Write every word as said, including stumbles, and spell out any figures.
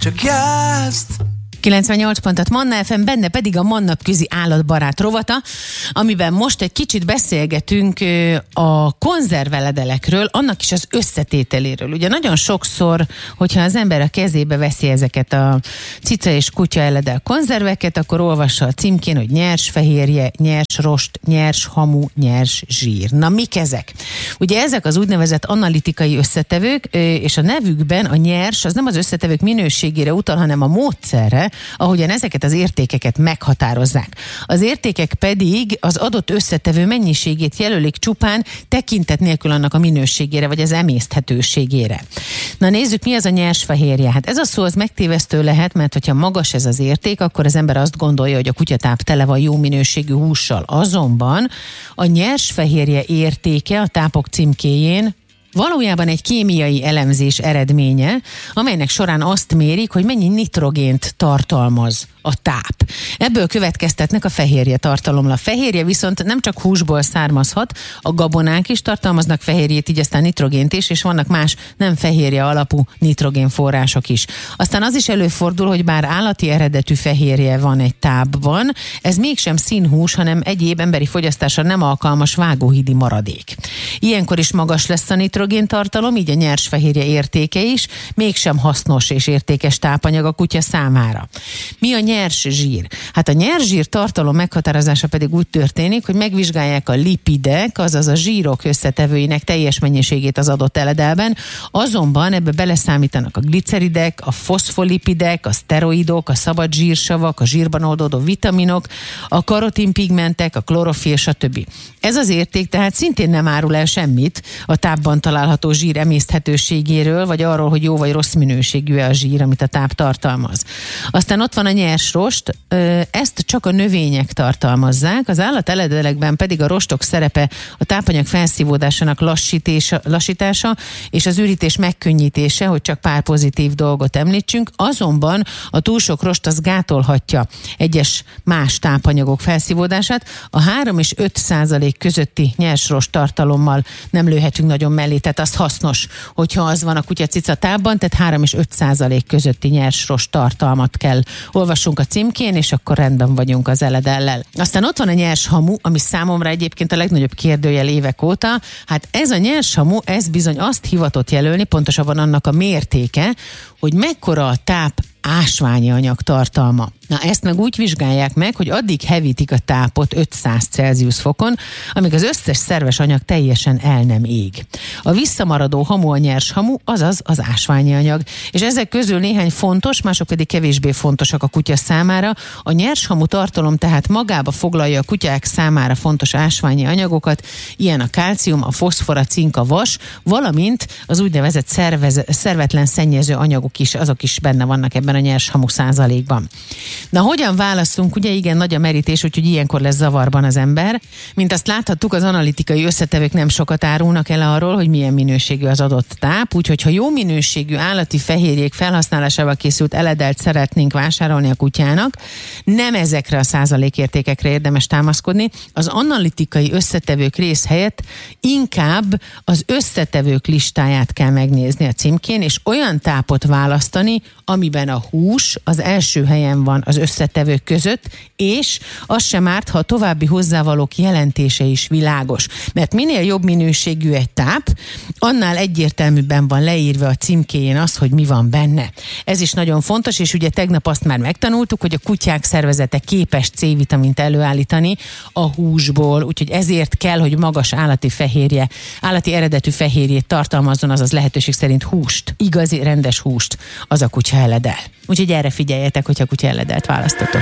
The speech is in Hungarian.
csak játszd. kilencvennyolc pontot Manna ef em, benne pedig a Mannapközi állatbarát rovata, amiben most egy kicsit beszélgetünk a konzerveledelekről, annak is az összetételéről. Ugye nagyon sokszor, hogyha az ember a kezébe veszi ezeket a cica és kutya eledel konzerveket, akkor olvassa a címkén, hogy nyers fehérje, nyers rost, nyers hamu, nyers zsír. Na mik ezek? Ugye ezek az úgynevezett analitikai összetevők, és a nevükben a nyers az nem az összetevők minőségére utal, hanem a módszerre, ahogyan ezeket az értékeket meghatározzák. Az értékek pedig az adott összetevő mennyiségét jelölik csupán, tekintet nélkül annak a minőségére, vagy az emészthetőségére. Na nézzük, mi az a nyers fehérje. Hát ez a szó az megtévesztő lehet, mert hogyha magas ez az érték, akkor az ember azt gondolja, hogy a kutyatáp tele van jó minőségű hússal. Azonban a nyers fehérje értéke a tápok címkéjén valójában egy kémiai elemzés eredménye, amelynek során azt mérik, hogy mennyi nitrogént tartalmaz a táp. Ebből következtetnek a fehérje tartalomra. A fehérje viszont nem csak húsból származhat, a gabonák is tartalmaznak fehérjét, így aztán nitrogént is, és vannak más nem fehérje alapú nitrogénforrások is. Aztán az is előfordul, hogy bár állati eredetű fehérje van egy tápban, ez mégsem színhús, hanem egyéb emberi fogyasztásra nem alkalmas vágóhídi maradék. Ilyenkor is magas lesz a nitrogén tartalom, így a nyers fehérje értéke is, mégsem hasznos és értékes tápanyag a kutya számára. Mi a nyers zsír? Hát a nyers zsír tartalom meghatározása pedig úgy történik, hogy megvizsgálják a lipidek, azaz a zsírok összetevőinek teljes mennyiségét az adott eledelben, azonban ebbe beleszámítanak a gliceridek, a foszfolipidek, a szteroidok, a szabad zsírsavak, a zsírban oldódó vitaminok, a karotinpigmentek, a klorofil, stb. Ez az érték tehát szintén nem árul el semmit a tápban található zsír emészthetőségéről, vagy arról, hogy jó vagy rossz minőségű a zsír, amit a táp tartalmaz. Aztán ott van a nyers rost, ezt csak a növények tartalmazzák, az állateledelekben pedig a rostok szerepe a tápanyag felszívódásának lassítása, lassítása és az ürítés megkönnyítése, hogy csak pár pozitív dolgot említsünk, azonban a túl sok rost az gátolhatja egyes más tápanyagok felszívódását. A három és öt százalék közötti nyers rost tartalommal nem lőhetünk nagyon mellé, tehát az hasznos, hogyha az van a kutya cica tápban, tehát három és öt százalék közötti nyers rost tartalmat kell olvassunk a címkén, és akkor rendben vagyunk az eledellel. Aztán ott van a nyers hamu, ami számomra egyébként a legnagyobb kérdőjel évek óta. Hát ez a nyers hamu, ez bizony azt hivatott jelölni, pontosabban annak a mértéke, hogy mekkora a táp ásványi anyag tartalma. Na ezt meg úgy vizsgálják meg, hogy addig hevítik a tápot ötszáz Celsius fokon, amíg az összes szerves anyag teljesen el nem ég. A visszamaradó hamu a nyers hamu, azaz az ásványi anyag. És ezek közül néhány fontos, mások pedig kevésbé fontosak a kutya számára. A nyers hamu tartalom tehát magába foglalja a kutyák számára fontos ásványi anyagokat, ilyen a kálcium, a foszfor, a cink, a vas, valamint az úgynevezett szervez, szervetlen szennyező anyagok is, azok is benne vannak ebben a nyers hamu százalékban. Na, hogyan választunk? Ugye igen, nagy a merítés, úgyhogy ilyenkor lesz zavarban az ember. Mint azt láthattuk, az analitikai összetevők nem sokat árulnak el arról, hogy milyen minőségű az adott táp, úgyhogy ha jó minőségű állati fehérjék felhasználásával készült eledelt szeretnénk vásárolni a kutyának, nem ezekre a százalékértékekre érdemes támaszkodni. Az analitikai összetevők rész helyett inkább az összetevők listáját kell megnézni a címkén, és olyan tápot választani, amiben a hús az első helyen van az összetevők között, és az sem árt, ha a további hozzávalók jelentése is világos. Mert minél jobb minőségű egy táp, annál egyértelműbben van leírva a címkéjén az, hogy mi van benne. Ez is nagyon fontos, és ugye tegnap azt már megtanultuk, hogy a kutyák szervezete képes C-vitamint előállítani a húsból, úgyhogy ezért kell, hogy magas állati fehérje, állati eredetű fehérjét tartalmazzon, azaz lehetőség szerint húst, igazi rendes húst az a kutya eledel. Úgyhogy erre figyeljetek, hogyha kutya eledelt választotok.